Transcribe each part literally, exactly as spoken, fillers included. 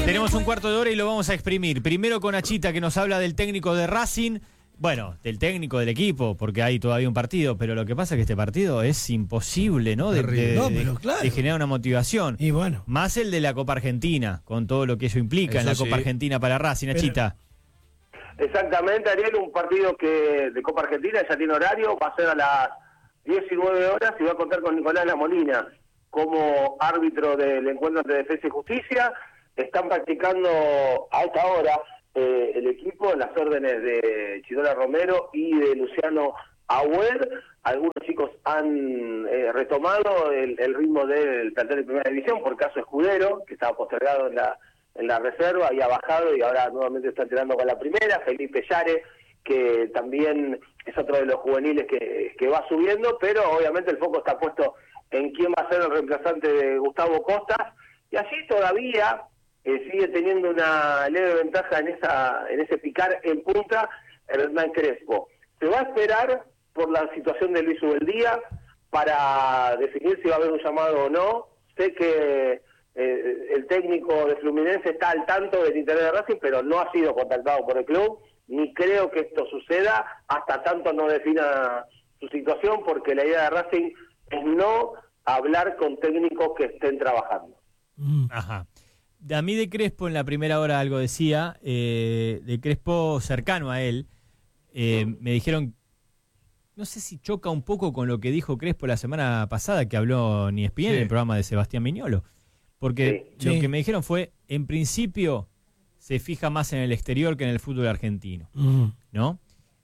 Tenemos un cuarto de hora y lo vamos a exprimir. Primero con Achita, que nos habla del técnico de Racing. Bueno, del técnico del equipo, porque hay todavía un partido, pero lo que pasa es que este partido es imposible, ¿no? De, de, no, de, pero claro. de generar una motivación. Y bueno. Más el de la Copa Argentina, con todo lo que eso implica eso en la sí. Copa Argentina para Racing, Pero, Achita. Exactamente, Ariel, un partido que de Copa Argentina ya tiene horario, va a ser a las diecinueve horas y va a contar con Nicolás La Molina como árbitro del encuentro entre Defensa y Justicia. Están practicando a esta hora eh, el equipo en las órdenes de Chidola Romero y de Luciano Agüed. Algunos chicos han eh, retomado el, el ritmo del plantel de Primera División, por caso Escudero, que estaba postergado en la en la reserva, había bajado y ahora nuevamente está entrenando con la primera. Felipe Yare, que también es otro de los juveniles que, que va subiendo, pero obviamente el foco está puesto en quién va a ser el reemplazante de Gustavo Costas, y allí todavía eh, sigue teniendo una leve ventaja en esa en ese picar en punta Hernán Crespo. Se va a esperar por la situación de Luis Ubeldía para definir si va a haber un llamado o no. Sé que Eh, el técnico de Fluminense está al tanto del interés de Racing, pero no ha sido contactado por el club, ni creo que esto suceda hasta tanto no defina su situación, porque la idea de Racing es no hablar con técnicos que estén trabajando. Ajá. A mí de Crespo en la primera hora algo decía, eh, de Crespo cercano a él, eh, me dijeron, no sé si choca un poco con lo que dijo Crespo la semana pasada, que habló en E S P N, sí, en el programa de Sebastián Miñolo. Porque sí, lo sí. que me dijeron fue, en principio, se fija más en el exterior que en el fútbol argentino, Mm. ¿no?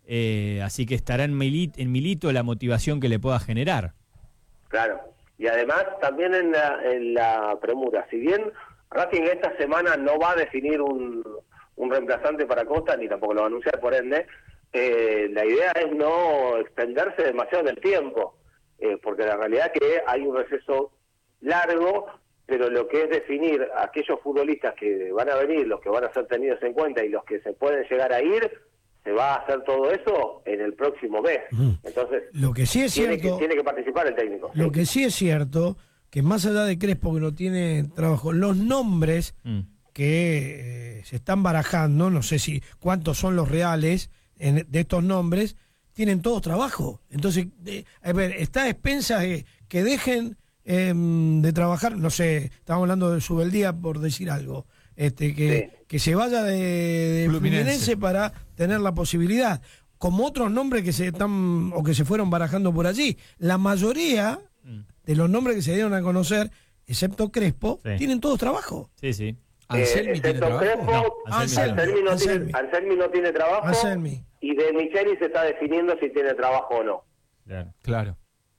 Eh, así que estará en Milito, en Milito la motivación que le pueda generar. Claro, y además también en la, en la premura, si bien Racing esta semana no va a definir un, un reemplazante para Costa, ni tampoco lo va a anunciar por ende, eh, la idea es no extenderse demasiado en el tiempo, eh, porque la realidad es que hay un receso largo, pero lo que es definir a aquellos futbolistas que van a venir, los que van a ser tenidos en cuenta y los que se pueden llegar a ir, se va a hacer todo eso en el próximo mes. Mm. Entonces, Lo que sí es tiene, cierto, que, tiene que participar el técnico. lo que sí es cierto, que más allá de Crespo que no tiene trabajo, los nombres Mm. que eh, se están barajando, no sé si cuántos son los reales en, de estos nombres, tienen todos trabajo. Entonces, de, a ver, está a expensas de que dejen eh, de trabajar, no sé, estamos hablando de Subeldía por decir algo, este que, Sí. que se vaya de, de Fluminense. Fluminense para tener la posibilidad, como otros nombres que se están o que se fueron barajando por allí. La mayoría Mm. de los nombres que se dieron a conocer, excepto Crespo, Sí. tienen todos trabajo. Sí, sí. ¿Anselmi Eh, tiene excepto trabajo? Crespo, No, Anselmi Anselmi, no Anselmi. tiene, Anselmi no tiene trabajo, Anselmi. y De Micheli se está definiendo si tiene trabajo o no. Claro. Claro,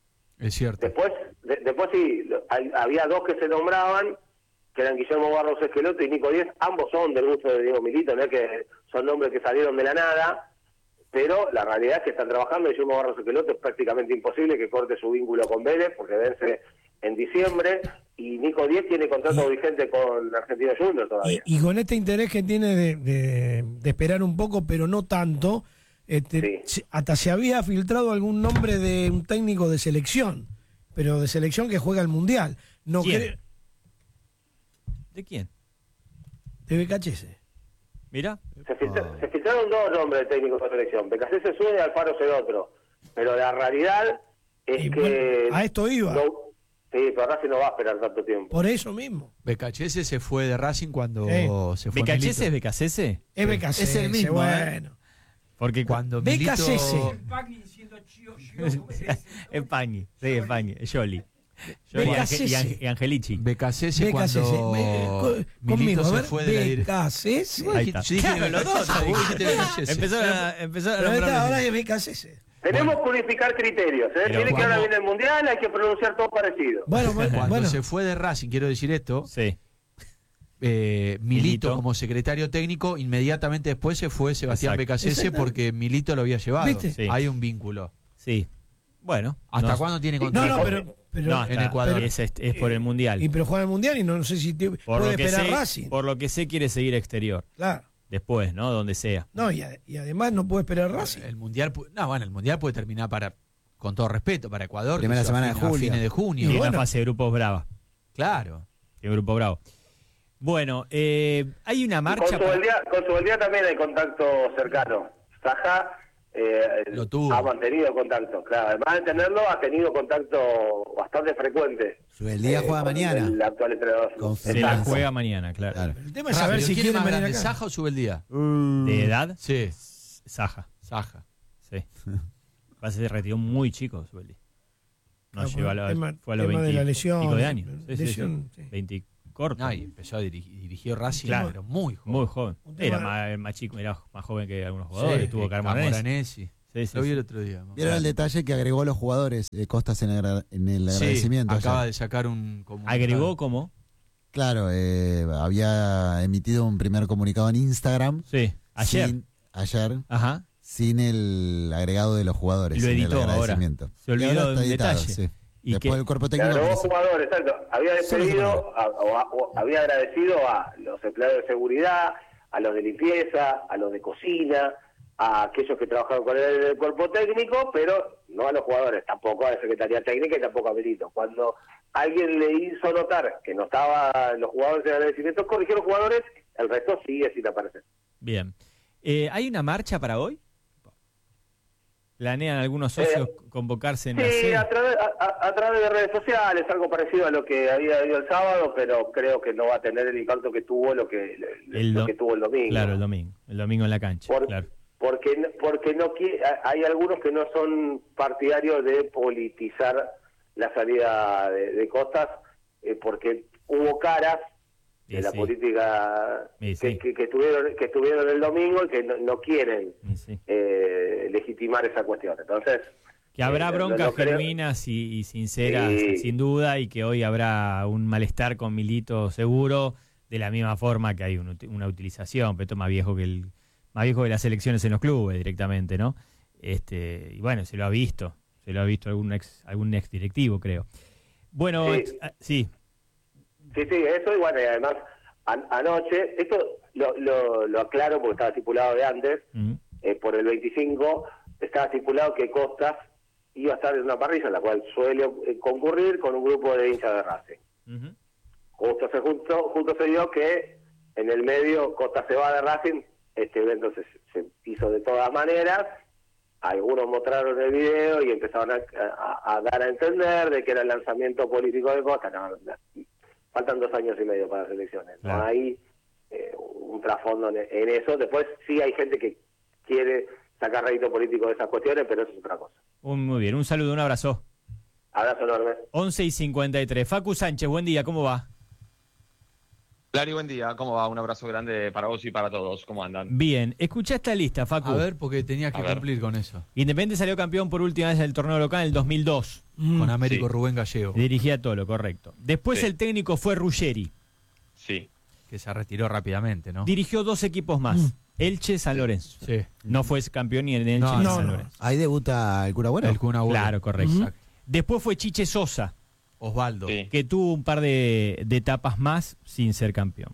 es cierto. Después, de- después sí, lo- hay- había dos que se nombraban, que eran Guillermo Barros Esqueloto y Nico Díez, ambos son del gusto de Diego Milito, no es que son nombres que salieron de la nada, pero la realidad es que están trabajando. Guillermo Barros Esqueloto es prácticamente imposible que corte su vínculo con Vélez, porque vence en diciembre, y Nico Díez tiene contrato Y- vigente con Argentino Junior todavía. Y, y con este interés que tiene de, de- de esperar un poco, pero no tanto, este, Sí. se- hasta se había filtrado algún nombre de un técnico de selección, pero de selección que juega el Mundial. No ¿Quién? cre- ¿De quién? de B K H S. Mira. Se, filtra- se filtraron dos nombres de técnicos de selección, Becasese es uno y Alfaro es el otro, pero la realidad es Y que... bueno, a esto iba. no- sí, pero Racing no va a esperar tanto tiempo. Por eso mismo. B K H S se fue de Racing cuando Sí. se fue ¿B K H S es Milito. B K C S? Es B K H S, Es el mismo, bueno. Porque Cuando B K C S. Milito... es Pañi, sí, es Pañi, es Jolly. Jolly B K Ange- C y, S. Ange- y Angelici. B K C S B K C S. cuando Me- co- Milito conmigo, a se ver, fue de la B dire- K C S. Ahí está. Yo dije Claro, B K C S, los dos. vos dijiste B K C S. Empezaron a, empezaron a Pero esta nombrar- ahora es B K C S. Tenemos que unificar criterios, ¿eh? Pero Tiene que cuando- ahora viene el Mundial, hay que pronunciar todo parecido. Bueno, bueno, Cuando bueno. se fue de Racing, quiero decir esto, Sí. eh, Milito, Milito. como secretario técnico, inmediatamente después se fue Sebastián Exacto. B K C S Exacto. porque Milito lo había llevado. ¿Viste? Sí. Hay un vínculo. Sí. Bueno. ¿Hasta no- cuándo tiene No, contrato? no, pero, pero No, en está- Ecuador. Es, es- es por el Mundial. y pero juega el Mundial y no, no sé si te- por, puede lo que esperar sé, Racing. por lo que sé, quiere seguir exterior. Claro. Después, ¿no? Donde sea. No, y, a- y además no puede esperar Racing. El mundial, pu- no, bueno, el mundial puede terminar para, con todo respeto, para Ecuador. Primera que sea semana a de fin- a julio. fines de junio. Y bueno. una fase de grupos brava. Claro. De grupo bravo. Bueno, eh, hay una marcha... Con Subeldía, con Subeldía también hay contacto cercano. Saja eh, Lo tuvo. ha mantenido contacto, claro. Además de tenerlo, ha tenido contacto bastante frecuente. Subeldía eh, juega con mañana. El actual entrenador. Con Se la Exacto. juega mañana, claro. Claro. El tema es Ah, saber pero si ¿quién es quiere más venir grande, acá. Saja o Subeldía? ¿De edad? Sí, Saja, Saja. sí. Pasa que se retiró muy chico, Subeldía. No Ah, llegó a la, tema- fue a los tema de la veinte lesión, pico de años. Sí, sí, lesión, sí. sí. veinte corto. No, y empezó a dirigir, dirigió Racing, Claro. pero muy joven. Muy joven. Un Era tema- más, más chico, era más joven que algunos jugadores. Sí, Tuvo Carmo Camoranesi. Sí, sí, Lo vi sí. el otro día. ¿Vieron el detalle que agregó los jugadores eh, Costas en el, agra- en el Sí, agradecimiento? acaba ayer? de sacar un comunicado. ¿Agregó cómo? Claro, eh, había emitido un primer comunicado en Instagram. Sí, ayer. Sin, ayer, Ajá. sin el agregado de los jugadores. Y lo en el editó ahora. agradecimiento. Se olvidó Y ahora de está un editado, detalle. sí. ¿Y Después qué? el cuerpo Le técnico. agregó aparece- jugadores, exacto. Había Solo despedido, a- o a- o había agradecido a los empleados de seguridad, a los de limpieza, a los de cocina, a aquellos que trabajaron con él en el cuerpo técnico, pero no a los jugadores, tampoco a la Secretaría Técnica y tampoco a Milito. Cuando alguien le hizo notar que no estaban los jugadores en agradecimiento, corrigió los jugadores, el resto sigue sin aparecer. Bien. Eh, ¿Hay una marcha para hoy? ¿Planean algunos socios Eh, convocarse en la Sí, sede? a través, a, a- a través de redes sociales, algo parecido a lo que había habido el sábado, pero creo que no va a tener el impacto que tuvo lo que, El lo do- que tuvo el domingo. Claro, el domingo. El domingo en la cancha, Por- claro. Porque, no- porque no qui- hay algunos que no son partidarios de politizar la salida de, de Costas, eh, porque hubo caras de Y la sí. política Y que, sí. que, que estuvieron que estuvieron el domingo y que no, no quieren Y sí. eh, legitimar esa cuestión. Entonces, Que habrá eh, no- broncas no creo- genuinas y, y sinceras, Sí. sin duda, y que hoy habrá un malestar con Milito seguro, de la misma forma que hay un uti- una utilización, pero esto es más viejo que el más viejo que las elecciones en los clubes directamente, ¿no? Este, y bueno, se lo ha visto, se lo ha visto algún ex, algún ex directivo, creo. Bueno, Sí. ent- ah, sí, Sí, sí, eso y bueno, y además an- anoche, esto lo, lo, lo aclaro porque estaba estipulado de antes, mm, eh, por el veinticinco estaba estipulado que Costas iba a estar en una parrilla en la cual suele eh, concurrir con un grupo de hinchas de Racing. ujú. Justo se, justo, justo se dio que en el medio Costas se va de Racing, este evento se, se hizo de todas maneras, algunos mostraron el video y empezaron a, a- a dar a entender de que era el lanzamiento político de Costas. No, no, faltan dos años y medio para las elecciones. Claro. No hay eh, un trasfondo en, en eso. Después sí hay gente que quiere sacar rédito político de esas cuestiones, pero eso es otra cosa. Un- muy bien, un saludo, un abrazo. Abrazo enorme. once y cincuenta y tres. Facu Sánchez, buen día, ¿cómo va? Lari, buen día. ¿Cómo va? Un abrazo grande para vos y para todos. ¿Cómo andan? Bien, escuchá esta lista, Facu. A ver, porque tenías que A ver. cumplir con eso. Independiente salió campeón por última vez en el torneo local en el dos mil dos. Mm. Con Américo Sí. Rubén Gallego, Dirigía a Tolo, correcto. Después Sí. el técnico fue Ruggeri. Sí. que se retiró rápidamente, ¿no? Dirigió dos equipos más. Mm. Elche, San Lorenzo. Sí. No fue campeón ni en Elche No, ni en no, San no. Lorenzo. Ahí debuta el cura bueno. El Kun Agüero. Claro, correcto. Ujú. Exacto. Después fue Chiche Sosa, Osvaldo. Sí. que tuvo un par de, de etapas más sin ser campeón.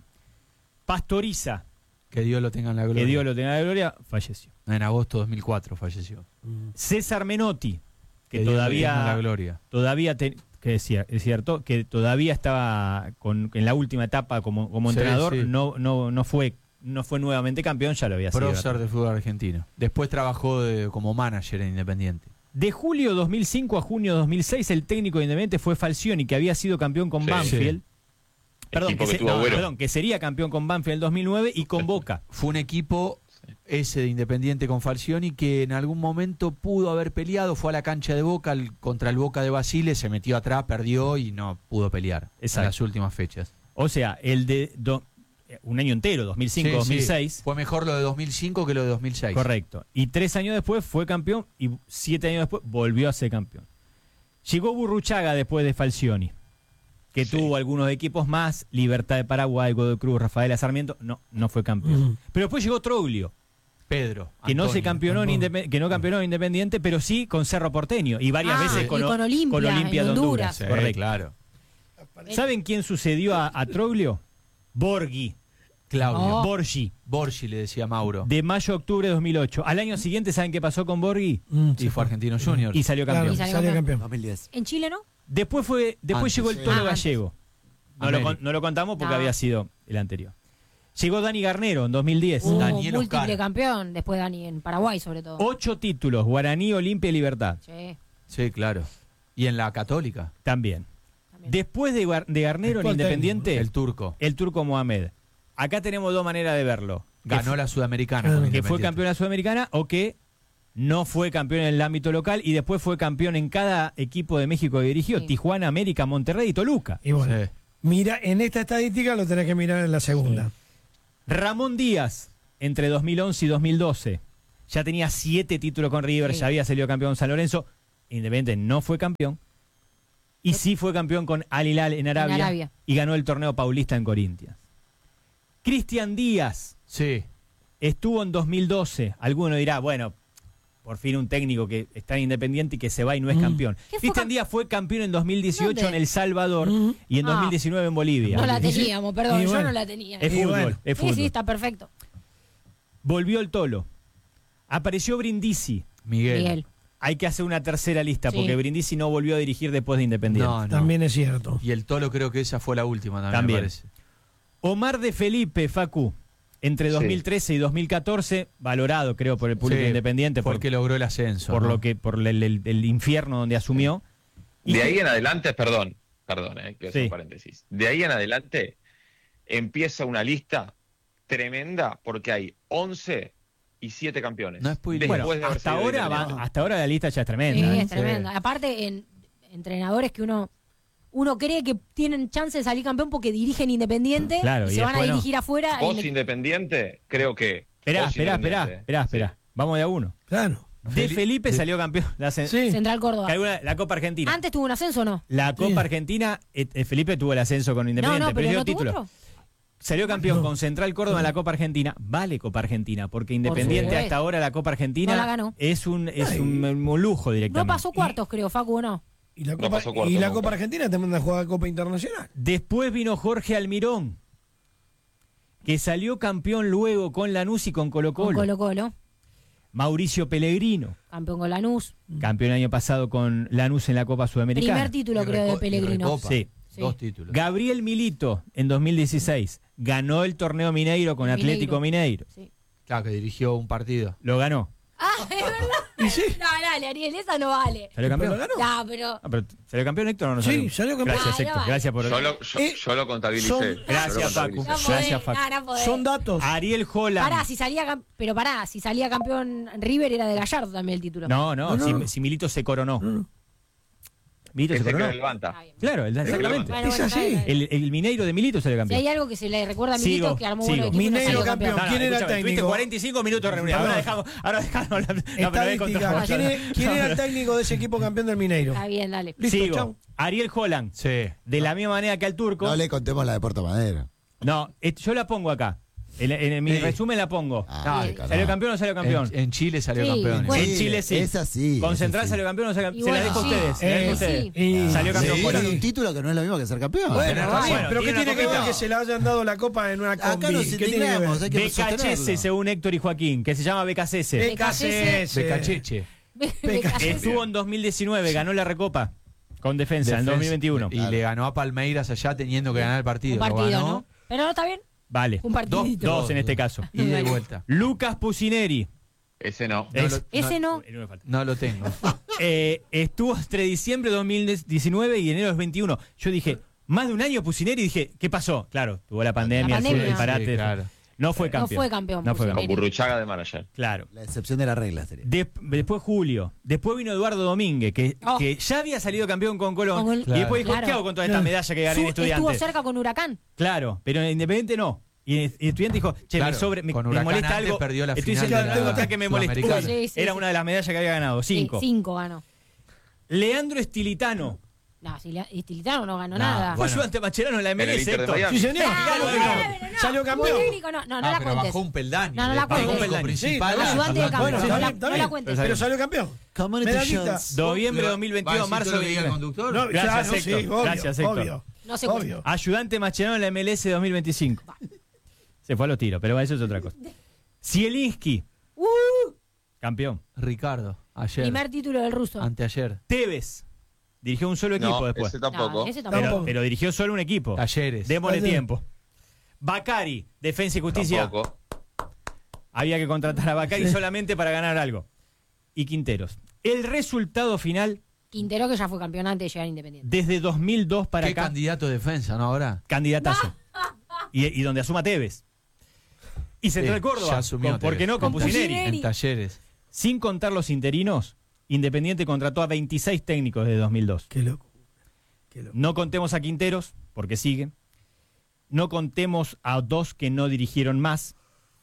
Pastoriza, Que Dios lo tenga en la gloria. que Dios lo tenga en la gloria, falleció. En agosto de dos mil cuatro falleció. César Menotti, que, Que Dios lo tenga en la todavía, gloria. todavía te- que es, cier- es cierto, que todavía estaba con, en la última etapa como, como Sí, entrenador, sí. no, no, no fue, no fue nuevamente campeón, ya lo había sido. Prócer del fútbol argentino. Después trabajó de- como manager en Independiente. De julio dos mil cinco a junio dos mil seis, el técnico de Independiente fue Falcioni, que había sido campeón con Sí. Banfield. Perdón, Equipo que, que se- tuvo no, Agüero. perdón, que sería campeón con Banfield en el dos mil nueve y con Boca. Fue un equipo, ese de Independiente con Falcioni, que en algún momento pudo haber peleado. Fue a la cancha de Boca al- contra el Boca de Basile, se metió atrás, perdió y no pudo pelear Exacto. en las últimas fechas. O sea, el de do- un año entero, dos mil cinco Sí, dos mil sí. seis. Fue mejor lo de dos mil cinco que lo de dos mil seis. Correcto. Y tres años después fue campeón y siete años después volvió a ser campeón. Llegó Burruchaga después de Falcioni, que Sí. tuvo algunos equipos más, Libertad de Paraguay, Godoy Cruz, Rafaela Sarmiento, no, no fue campeón. Ujú. Pero después llegó Troglio, Pedro. que no se Antonio. campeonó en Antonio. Indepe- que no campeonó en Independiente, pero sí con Cerro Porteño y varias Ah, veces y con, o- con Olimpia, con Olimpia en de Honduras. Honduras. Sí, Correcto. claro. ¿Saben quién sucedió a, a Troglio? Borghi, Claudio. Oh. Borgi, Borgi le decía Mauro. de mayo a octubre de dos mil ocho. Al año siguiente, ¿saben qué pasó con Borghi? Mm, Y fue Argentino Junior. Y salió Claro, campeón. Y salió salió campeón. campeón. dos mil diez. ¿En Chile no? Después fue después Antes, llegó el sí. Tolo Ah, antes. Gallego. No lo, América. con- no lo contamos porque No. había sido el anterior. Llegó Dani Garnero en dos mil diez. Uh, Daniel múltiple Oscar. campeón, después Dani en Paraguay sobre todo. Ocho títulos, Guaraní, Olimpia y Libertad. Sí, Sí, claro. Y en la Católica, También. también. Después de, Gar- de Garnero en Actual Independiente, el turco. el turco Mohamed. Acá tenemos dos maneras de verlo. Que Ganó fu- la Sudamericana. Ah, con que Independiente. fue campeón de la Sudamericana o que no fue campeón en el ámbito local y después fue campeón en cada equipo de México que dirigió, Sí. Tijuana, América, Monterrey y Toluca. Y bueno, Sí. mira, en esta estadística lo tenés que mirar en la segunda. Ramón Díaz, entre dos mil once y dos mil doce, ya tenía siete títulos con River, Sí. ya había salido campeón con San Lorenzo, Independiente no fue campeón, y sí fue campeón con Al Hilal en Arabia, Arabia. y ganó el torneo paulista en Corinthians. Cristian Díaz Sí. estuvo en dos mil doce, alguno dirá, bueno, por fin un técnico que está en Independiente y que se va y no es Mm. campeón. ¿Qué fue Cristian cam- Díaz fue campeón en dos mil dieciocho ¿Dónde? en El Salvador Mm. y en Ah. dos mil diecinueve en Bolivia. No la Y sí- teníamos, perdón, y yo bueno. no la tenía. Es Y fútbol, bueno. es Sí, fútbol. sí, está perfecto. Volvió el Tolo. Apareció Brindisi. Miguel. Miguel. Hay que hacer una tercera lista Sí. porque Brindisi no volvió a dirigir después de Independiente. No, no. También es cierto. Y el Tolo creo que esa fue la última también, También. me parece. Omar de Felipe, Facu, entre Sí. dos mil trece y dos mil catorce, valorado creo por el público Sí, independiente fue por, el que logró el ascenso. por ¿no? lo que por el, el- el infierno donde asumió. Y De ahí en adelante, perdón, perdón, eh, quiero hacer Sí. un paréntesis. De ahí en adelante empieza una lista tremenda porque hay once y siete campeones. No es spoiler. Después bueno, de haber hasta sido ahora, va- Independiente. hasta ahora la lista ya es Sí, tremenda. ¿eh? es tremenda. Aparte, en entrenadores que uno uno cree que tienen chance de salir campeón porque dirigen Independiente Claro, y y se van a después no. dirigir afuera. Post en- Independiente, creo que. Esperá, post esperá, esperá, Independiente. esperá, esperá. Vamos de a uno. Claro. De Feli- Felipe de- salió campeón. La, ce- Sí. Central Córdoba. que alguna- la Copa Argentina. ¿Antes tuvo un ascenso o no? La Copa Sí. Argentina, eh, eh, Felipe tuvo el ascenso con No, Independiente, no, pero perdió no tuvo título. otro. Salió campeón No. con Central Córdoba en la Copa Argentina. Vale Copa Argentina, porque Independiente supuesto. hasta ahora la Copa Argentina No la ganó. es un es un, un lujo directamente. No pasó cuartos, creo, Facu, ¿o no? Y la No Copa, pasó cuarto y la nunca. Copa Argentina te manda a jugar Copa Internacional. Después vino Jorge Almirón, que salió campeón luego con Lanús y con Colo Con Colo. Colo Colo. Mauricio Pellegrino, Campeón con Lanús. campeón el año pasado con Lanús en la Copa Sudamericana. Primer título, Y creo, de reco- y Pellegrino. recopa. Sí. Sí. Dos títulos. Gabriel Milito en dos mil dieciséis ganó el torneo Mineiro con Mineiro. Atlético Mineiro. Sí. Claro, que dirigió un partido. Lo ganó. Ah, es verdad. Y sí. No, dale, Ariel, esa no vale. ¿Salió campeón? Pero ganó. No, pero. Ah, pero ¿salió campeón Héctor o no Sí, salió? salió campeón. Gracias Ah, ya Héctor, vale. gracias por... Yo lo, yo, Eh, yo lo contabilicé. son- yo lo Gracias, contabilicé. No Facu. podés, Gracias, Facu. no, no podés. Son datos. Ariel Holland. Pará, si salía, cam- pero pará, si salía campeón River era de Gallardo también el título. No, no, No, no, si, no. si Milito se coronó. No, no. Milito se Ese que coronó. levanta. Está bien. Claro, el- exactamente. Bueno, Es bueno, así. está bien, está bien. El, el Mineiro de Milito salió Si campeón. hay algo que se le recuerda a Milito Sigo, que armó sigo. un equipo y no Mineiro salió campeón. No, no, ¿Quién era el escúchame, técnico? Tuviste cuarenta y cinco minutos reunidos. Ahora Perdón. dejamos, ahora dejamos hablar. No, pero voy a Estadística. contar. ¿Quién, es- quién era el técnico de ese equipo campeón del Mineiro? Está bien, dale. Listo, Sigo. chau. Ariel Holland. Sí. De la misma manera que al turco. No le contemos la de Puerto Madero. No, eh, yo la pongo acá. En, en- en mi Sí. resumen la pongo. Ah, Sí. qué carajo. ¿Salió campeón o no salió campeón? En, en Chile salió Sí, campeón. bueno. En Chile sí. Es así. Con es Central así. salió campeón o no salió campeón. Y Se la bueno, dejo a sí. ustedes. se la dejo a Eh, ustedes. sí. Y- Salió Le campeón. dieron Bueno, un título que no es lo mismo que ser campeón. Bueno, Tenés está razón. bien, pero ¿qué Tiene tiene una que ver copita. que se le hayan dado la copa en una combi? Acá nos ¿Qué tiene que ver? indignamos, hay que B K C S sostenerlo. según Héctor y Joaquín, que se llama B K C S. B K C S. Becacheche. Estuvo en dos mil diecinueve, ganó la Recopa con defensa, en Defensa. dos mil veintiuno. Y le ganó a Palmeiras allá teniendo que ganar el partido. Un Lo partido, ganó ¿no? Pero no está bien. Vale. Un partidito. Dos en este caso. Y de vuelta. Lucas Pusineri. Ese no. Es- lo- Ese no. Eh, no me falta. No lo tengo. Eh, estuvo entre diciembre de dos mil diecinueve y enero de veintiuno. Yo dije, más de un año Pusineri, y dije, ¿qué pasó? Claro, tuvo la pandemia, La el pandemia. parate. Sí, claro. No fue No campeón. fue campeón, No fue Pusineri. Con campeón. Burruchaga de manager. Claro. La excepción de la regla sería. De- después Julio. Después vino Eduardo Domínguez, que, Oh. que ya había salido campeón con Colón. Con el- Y después dijo, Claro. ¿qué hago con toda esta medalla que gané en Su- estuvo Estudiantes? cerca con Huracán. Claro, pero en Independiente no. Y en y Estudiante dijo, che, Claro, me, sobre, me, con me Huracán molesta antes algo. perdió la Estoy final diciendo de la acá que me molesta. Sudamericana. Sí, sí, Era sí. una de las medallas que había ganado, cinco. Sí, cinco ganó. Leandro Estilitano. No, si le- Estilitano no ganó No, nada. Fue Bueno. ayudante Mascherano en la M En L el S, Inter de Héctor. Miami. Sí, señor. Claro, Claro que claro, no. pero no. Salió Como campeón. técnico no, no, no Ah, la pero cuentes. bajó un peldaño. No, no la El cuentes. técnico Bajó un principal. peldaño. Ayudante de Atlanta. campeón. Bueno, no, está la, bien, está no la bien. cuentes. Pero salió campeón. Community Medallita. Shields. Noviembre de Pero, dos mil ¿va a veintidós, decir marzo todo lo de que diga el conductor? No, Gracias, claro, sí, Héctor. obvio, Gracias, Héctor. obvio. No se Obvio. Ayudante Mascherano en la M L S dos mil veinticinco. Se fue a los tiros, pero eso es otra cosa. Zielinski, Uh, campeón. Ricardo, ayer. primer título del ruso. Anteayer. Tevez, dirigió un solo equipo No, después. ese tampoco. No, ese tampoco. Pero, pero dirigió solo un equipo. Talleres. Démosle Talleres. tiempo. Bacari, Defensa y Justicia. Tampoco. Había que contratar a Bacari solamente para ganar algo. Y Quinteros. El resultado final, Quintero, que ya fue campeón antes de llegar a Independiente. desde dos mil dos para Qué acá, candidato de defensa, ¿no? Ahora. candidatazo. Y, y donde asuma Tevez. Y Central Sí, Córdoba. ya asumió con- ¿Por qué Tevez. no? Con Con Pusineri. Pusineri. En Talleres. Sin contar los interinos, Independiente contrató a veintiséis técnicos desde dos mil dos. Qué loco. Qué loco. No contemos a Quinteros, porque siguen. No contemos a dos que no dirigieron más.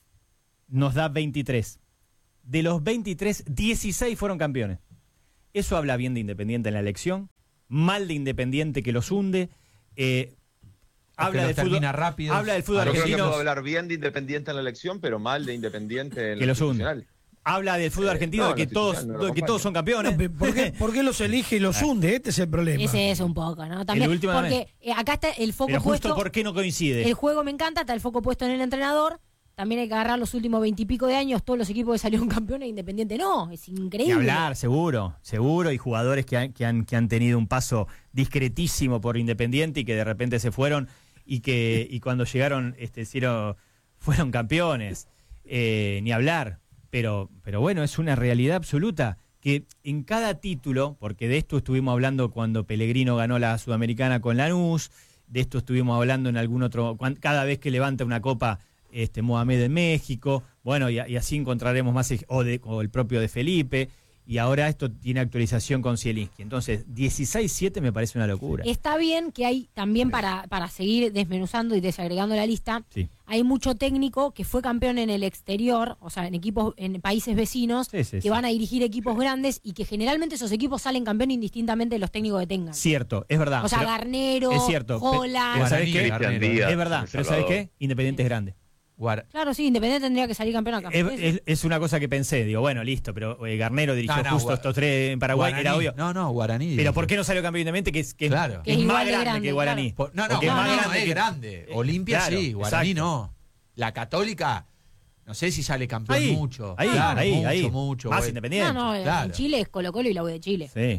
Nos da veintitrés. De los veintitrés, dieciséis fueron campeones. Eso habla bien de Independiente en la elección, mal de Independiente que los hunde. Eh, habla los del fútbol, termina rápido. habla del fútbol Yo creo que argentino. puedo hablar bien de Independiente en la elección, pero mal de Independiente en Que la los hunde. institucional. Habla del fútbol Eh, argentino no, de que la todos, institucional no lo de que acompaña. todos son campeones. No, pero ¿por, qué, por qué los elige y los hunde? Este es el problema. Ese es un poco, ¿no? También, El último porque eh, acá está el foco Pero justo puesto. por qué no coincide. El juego me encanta, está el foco puesto en el entrenador. También hay que agarrar los últimos veintipico de años, todos los equipos que salieron campeones, Independiente no, es Ni increíble. hablar, seguro, seguro, y jugadores que han, que han, que han tenido un paso discretísimo por Independiente y que de repente se fueron y que y cuando llegaron este hicieron, fueron campeones. Eh, ni hablar, pero, pero bueno, es una realidad absoluta que en cada título, porque de esto estuvimos hablando cuando Pellegrino ganó la Sudamericana con Lanús, de esto estuvimos hablando en algún otro, cuan- cada vez que levanta una copa este Mohamed en México, bueno, y, y así encontraremos más, ej- o, de, o el propio de Felipe, y ahora esto tiene actualización con Zielinski. Entonces, dieciséis siete me parece una locura. Está bien que hay también para, para seguir desmenuzando y desagregando la lista, Sí. hay mucho técnico que fue campeón en el exterior, o sea, en equipos, en países vecinos, Sí, sí, que sí. van a dirigir equipos grandes y que generalmente esos equipos salen campeón indistintamente de los técnicos que tengan. Cierto, es verdad. o sea, pero- Garnero, es cierto, pe- Holland. pero ¿sabes Guaraní, qué? Garnero. Cristian Díaz, Es verdad, El pero ¿sabes Salvador. qué? Independiente es grande. Guara- Claro, sí, Independiente tendría que salir campeón acá. Es, Sí, sí. es- es una cosa que pensé, digo, bueno, listo, pero eh, Garnero dirigió No, no, justo Gua- estos tres en Paraguay, Guaraní. era obvio. No, no, Guaraní. Pero ¿por qué no salió campeón Independiente? Que es, que es- Claro. que Que es es más igual de grande, grande, que Guaraní. claro. Por- no, no, Porque es no, más no, grande es que- grande. Olimpia Claro, sí, Guaraní exacto. no. La Católica, no sé si sale campeón Ahí, mucho. ahí, Claro, ahí, mucho, ahí. mucho. Más güey. Independiente. No, no, claro. en Chile es Colo Colo y la U de Chile. Sí.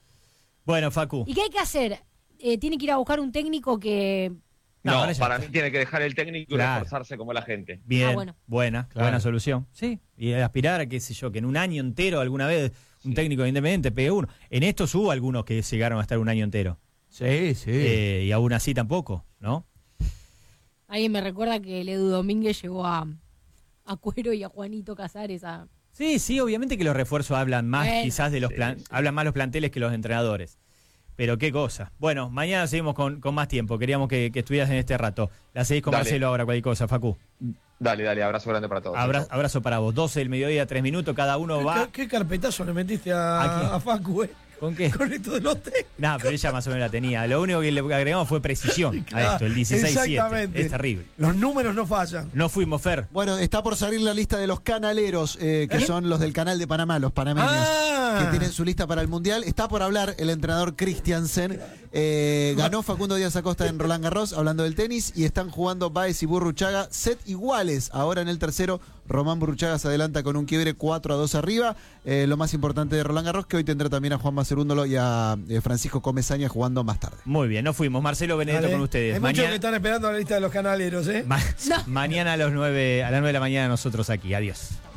Bueno, Facu. ¿Y qué hay que hacer? Eh, tiene que ir a buscar un técnico que... No, No, ahora ya para está. mí tiene que dejar el técnico y Claro. reforzarse como la gente. Bien, Ah, bueno. buena, Claro. buena solución. Sí, y aspirar a, qué sé yo, que en un año entero alguna vez un Sí. técnico de Independiente pegue uno. En estos hubo algunos que llegaron a estar un año entero. Sí, sí. Eh, y aún así tampoco, ¿no? Alguien me recuerda que el Edu Domínguez llegó a, a Cuero y a Juanito Casares a... Sí, sí, obviamente que los refuerzos hablan más Bueno. quizás de los Sí, plan- sí. hablan más los planteles que los entrenadores. Pero qué cosa. Bueno, mañana seguimos con, con más tiempo. Queríamos que, que estuvieras en este rato. La seguís con Dale. Marcelo ahora, cualquier cosa, Facu. Dale, dale, abrazo grande para todos. Abra- abrazo para vos. doce del mediodía, tres minutos, cada uno va. ¿Qué, qué carpetazo le metiste ¿A a, quién? a Facu, eh? ¿Con qué? Con esto de los técnicos. Nada, pero ella más o menos la tenía. Lo único que le agregamos fue precisión a esto, el dieciséis siete. Exactamente. Es terrible. Los números no fallan. No fuimos, Fer. Bueno, está por salir la lista de los canaleros, eh, que ¿Eh? son los del canal de Panamá, los panameños, Ah. que tienen su lista para el Mundial. Está por hablar el entrenador Christiansen. Eh, ganó Facundo Díaz Acosta en Roland Garros, hablando del tenis, y están jugando Báez y Burruchaga, set iguales. Ahora en el tercero, Román Burruchaga se adelanta con un quiebre cuatro a dos arriba. Eh, lo más importante de Roland Garros, que hoy tendrá también a Juan Macerúndolo y a eh, Francisco Comesaña jugando más tarde. Muy bien, no fuimos. Marcelo Benedetto Dale. con ustedes. Hay muchos que Mañana, están esperando la lista de los canaleros, ¿eh? ma- No. mañana a las nueve, a las nueve de la mañana nosotros aquí. Adiós.